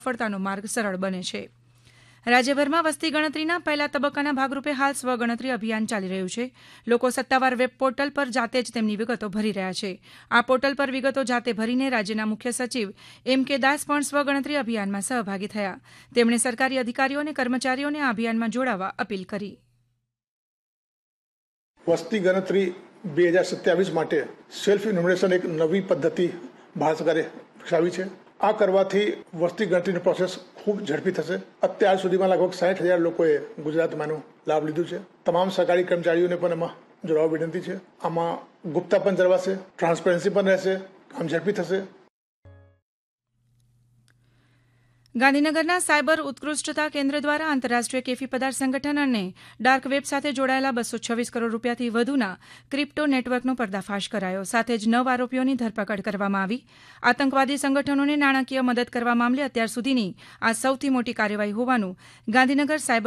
સફળતાનો માર્ગ સરળ બને છે. રાજ્યભરમાં વસ્તી ગણતરીના પહેલા તબક્કાના ભાગરૂપે હાલ સ્વગણતરી અભિયાન ચાલી રહ્યું છે. લોકો સત્તાવાર વેબ પોર્ટલ પર જાતે જ તેમની વિગતો ભરી રહ્યા છે. આ પોર્ટલ પર વિગતો જાતે ભરીને રાજ્યના મુખ્ય સચિવ M.K. દાસ પણ સ્વગણતરી અભિયાનમાં સહભાગી થયા. તેમણે સરકારી અધિકારીઓ અને કર્મચારીઓને આ અભિયાનમાં જોડાવા અપીલ કરી. વસ્તી ગણતરી 2027 માટે સેલ્ફ ઇન્યુમરેશન એક નવી પદ્ધતિ ભારત સરકારે વિકસાવી છે. આ કરવાથી વસ્તી ગણતરીની પ્રોસેસ ખૂબ ઝડપી થશે. અત્યાર સુધીમાં લગભગ 60,000 લોકોએ ગુજરાતમાં લાભ લીધું છે. તમામ સરકારી કર્મચારીઓને પણ એમાં જોડાવા વિનંતી છે. આમાં ગુપ્તા પણ જળવાશે, ટ્રાન્સપરન્સી પણ રહેશે, કામ ઝડપી થશે. ગાંધીનગરના સાયબર ઉત્કૃષ્ટતા કેન્દ્ર દ્વારા આંતરરાષ્ટ્રીય કેફી પદાર્થ સંગઠન અને ડાર્ક વેબ સાથે જોડાયેલા 226 કરોડ રૂપિયાથી વધુના ક્રિપ્ટો નેટવર્કનો પર્દાફાશ કરાયો. સાથે જ 9 આરોપીઓની ધરપકડ કરવામાં આવી. આતંકવાદી સંગઠનોને નાણાકીય મદદ કરવા મામલે અત્યાર સુધીની આ સૌથી મોટી કાર્યવાહી હોવાનું ગાંધીનગર સાયબર